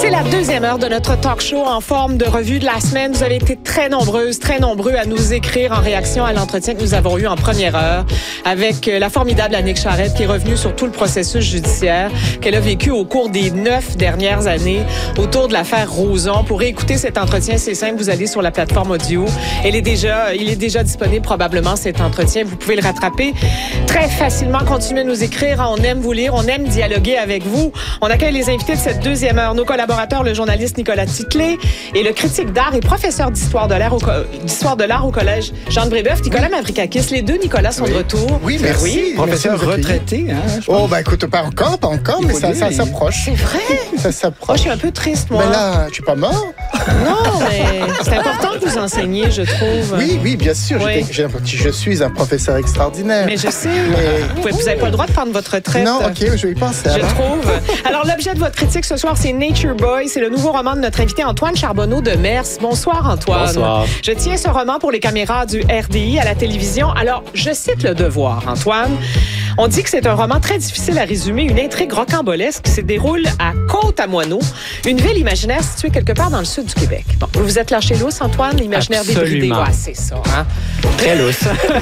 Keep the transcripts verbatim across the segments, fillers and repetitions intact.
C'est la deuxième heure de notre talk show en forme de revue de la semaine. Vous avez été très nombreuses, très nombreux à nous écrire en réaction à l'entretien que nous avons eu en première heure avec la formidable Annick Charrette qui est revenue sur tout le processus judiciaire qu'elle a vécu au cours des neuf dernières années autour de l'affaire Roson. Pour écouter cet entretien, c'est simple, vous allez sur la plateforme audio. Elle est déjà, il est déjà disponible probablement cet entretien. Vous pouvez le rattraper très facilement. Continuez de nous écrire. On aime vous lire, on aime dialoguer avec vous. On accueille les invités de cette deuxième heure. Nos collaborateurs, le journaliste Nicolas Titley et le critique d'art et professeur d'histoire de l'art au, d'histoire de l'art au collège Jean Brébeuf, Nicolas Mavrakakis. Les deux Nicolas sont oui. de retour. Oui, merci. Oui. Professeur retraité. Hein, oh, ben écoute, pas encore, pas encore, mais ça, ça s'approche. C'est vrai? Ça s'approche. Oh, je suis un peu triste, moi. Mais là, tu es pas mort? Non, mais c'est important que vous enseigniez, je trouve. Oui, oui, bien sûr. Oui. J'ai un petit, je suis un professeur extraordinaire. Mais je sais. Mais... Vous n'avez pas le droit de prendre votre retraite. Non, OK, je vais y penser. Je alors. trouve. Alors, l'objet de votre critique ce soir, c'est Nature Boy. C'est le nouveau roman de notre invité Antoine Charbonneau de Mers. Bonsoir, Antoine. Bonsoir. Je tiens ce roman pour les caméras du R D I à la télévision. Alors, je cite Le Devoir, Antoine. On dit que c'est un roman très difficile à résumer, une intrigue rocambolesque qui se déroule à Côte-à-Moineau, une ville imaginaire située quelque part dans le sud du Québec. Bon, vous vous êtes lâché lousse, Antoine, l'imaginaire débridé. Ouais, c'est ça, hein? Très lousse.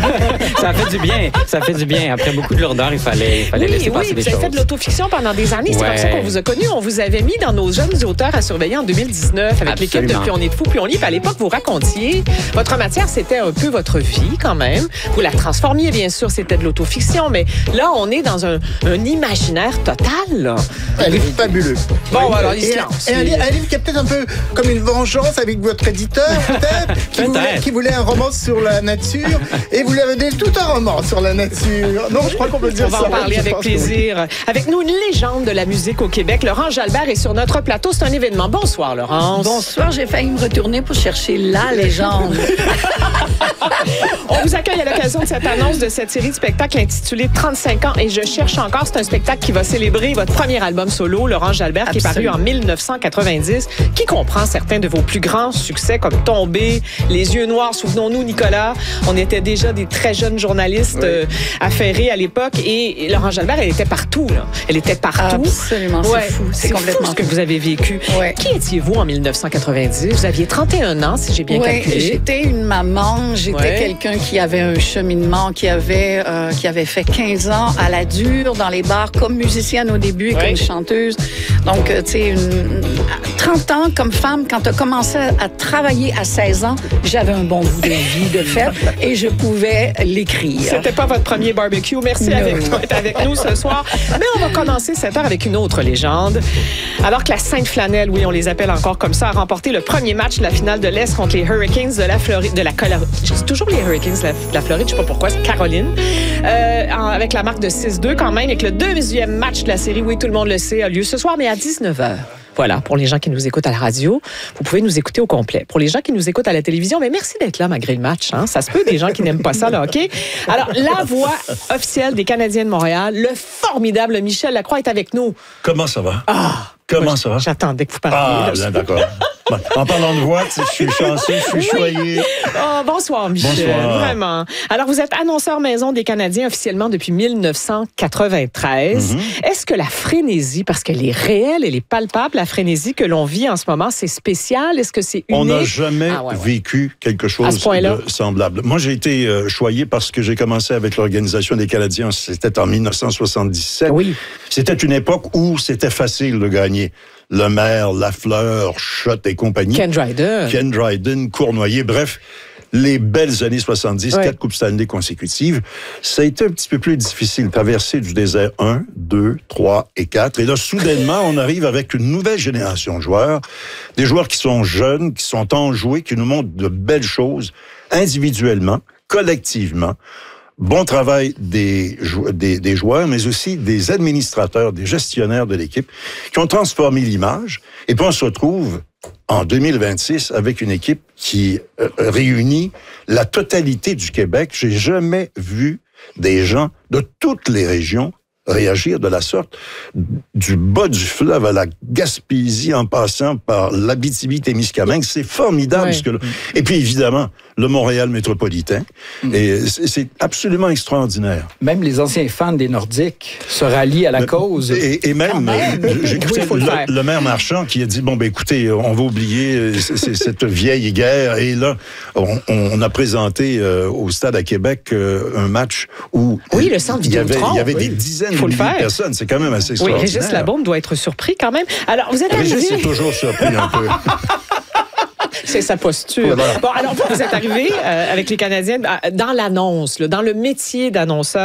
Ça fait du bien. Ça fait du bien. Après beaucoup de lourdeur, il fallait, il fallait oui, laisser oui, passer des vous avez choses. fait de l'autofiction pendant des années. C'est Ouais. comme ça qu'on vous a connu. On vous avait mis dans nos jeunes auteurs à surveiller en deux mille dix-neuf avec l'équipe de Absolument. Puis on est de fou, puis on lit. Puis à l'époque, vous racontiez. Votre matière, c'était un peu votre vie quand même. Vous la transformiez, bien sûr, c'était de l'autofiction. Mais là, on est dans un, un imaginaire total. Là. Elle est fabuleuse. Bon, alors, il Et, se lance. et un, li- un livre qui est peut-être un peu comme une vengeance avec votre éditeur, peut-être, qui, Peut-être. voulait, qui voulait un roman sur la nature, et vous lui avez donné tout un roman sur la nature. Non, je crois qu'on peut dire On va ça. en parler Je avec pense que oui. plaisir. Avec nous, une légende de la musique au Québec. Laurence Jalbert est sur notre plateau. C'est un événement. Bonsoir, Laurence. Bonsoir, j'ai failli me retourner pour chercher la légende. On vous accueille à l'occasion de cette annonce de cette série de spectacles intitulée trente-cinq ans et je cherche encore. C'est un spectacle qui va célébrer votre premier album solo, Laurence Jalbert, qui est paru en mille neuf cent quatre-vingt-dix, qui comprend certains de vos plus grands succès comme Tombé, Les yeux noirs. Souvenons-nous, Nicolas, on était déjà des très jeunes journalistes Oui. euh, affairés à l'époque et Laurence Jalbert, elle était partout. Là. Elle était partout. Absolument, c'est Ouais, fou. C'est C'est complètement fou ce que fou. vous avez vécu. Ouais. Qui étiez-vous en mille neuf cent quatre-vingt-dix? Vous aviez trente et un ans, si j'ai bien Ouais, calculé. j'étais une maman, j'étais Ouais. quelqu'un qui avait un cheminement, qui avait, euh, qui avait fait quinze ans à la dure dans les bars comme musicienne au début et Ouais. comme chanteuse. Donc, euh, tu sais, une- trente ans comme femme, quand tu as commencé à travailler à seize ans, j'avais un bon bout de vie de fait et je pouvais l'écrire. C'était pas votre premier barbecue. Merci No. avec- d'être avec nous ce soir. Mais on va commencer cette heure avec une autre légende. Alors que la Sainte Flanelle, oui, on les appelle encore comme ça, a remporté le premier match de la finale de l'Est contre les Hurricanes de la Floride, de la Colorado. Je dis toujours les Hurricanes de la, de la Floride, je sais pas pourquoi, c'est Caroline. Euh, en- avec la marque de six deux quand même, et que le deuxième match de la série, oui, tout le monde le sait, a lieu ce soir, mais à dix-neuf heures. Voilà, pour les gens qui nous écoutent à la radio, vous pouvez nous écouter au complet. Pour les gens qui nous écoutent à la télévision, mais merci d'être là malgré le match. Hein? Ça se peut, des gens qui n'aiment pas ça, le hockey. Alors, la voix officielle des Canadiens de Montréal, le formidable Michel Lacroix est avec nous. Comment ça va? Ah! Comment Moi, ça va? J'attendais que vous parliez. Ah, là. bien, d'accord. Bon, en parlant de voix, tu sais, je suis chanceux, je suis choyé. Oh, bonsoir, Michel. Bonsoir. Vraiment. Alors, vous êtes annonceur maison des Canadiens officiellement depuis mille neuf cent quatre-vingt-treize. Mm-hmm. Est-ce que la frénésie, parce qu'elle est réelle, elle est palpable, la frénésie que l'on vit en ce moment, c'est spécial? Est-ce que c'est unique? On n'a jamais Ah, ouais, ouais. vécu quelque À ce chose point-là? de semblable. Moi, j'ai été euh, choyé parce que j'ai commencé avec l'Organisation des Canadiens, c'était en mille neuf cent soixante-dix-sept. Oui. C'était une époque où c'était facile de gagner. Le Maire, Lafleur, Schott et compagnie. Ken Dryden. Ken Dryden, Cournoyer, bref, les belles années soixante-dix, Ouais. quatre Coupes Stanley consécutives. Ça a été un petit peu plus difficile, traverser du désert un, deux, trois et quatre. Et là, soudainement, on arrive avec une nouvelle génération de joueurs, des joueurs qui sont jeunes, qui sont enjoués, qui nous montrent de belles choses, individuellement, collectivement. Bon travail des, jou- des, des joueurs, mais aussi des administrateurs, des gestionnaires de l'équipe, qui ont transformé l'image. Et puis on se retrouve en deux mille vingt-six avec une équipe qui euh, réunit la totalité du Québec. J'ai jamais vu des gens de toutes les régions réagir de la sorte, du bas du fleuve à la Gaspésie en passant par l'Abitibi-Témiscamingue. C'est formidable. Ouais. Ce que le... Et puis, évidemment, le Montréal métropolitain. Mm. Et c'est, c'est absolument extraordinaire. Même les anciens fans des Nordiques se rallient à la Le, cause. Et, et même, même. j'ai écouté Oui, faut le faire. le, le maire Marchand qui a dit, bon, ben écoutez, on va oublier c'est, c'est cette vieille guerre. Et là, on, on a présenté euh, au stade à Québec euh, un match où Oui, le centre il y avait, Vidéotron, il y avait oui. des dizaines de Faut le milliers de faire. personnes. C'est quand même assez Oui, extraordinaire. Régis Labaume doit être surpris quand même. Alors, vous êtes arrivé... Régis est toujours surpris un peu. C'est sa posture. Voilà. Bon, alors vous, vous êtes arrivé euh, avec les Canadiens dans l'annonce, là, dans le métier d'annonceur.